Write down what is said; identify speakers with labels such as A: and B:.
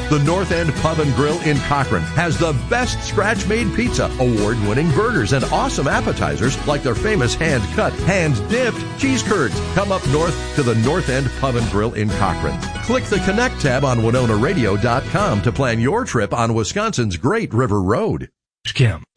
A: The North End Pub and Grill in Cochrane has the best scratch-made pizza, award-winning burgers, and awesome appetizers like their famous hand-cut, hand-dipped cheese curds. Come up north to the North End Pub and Grill in Cochrane. Click the Connect tab on WinonaRadio.com to plan your trip on Wisconsin's Great River Road.
B: Kim.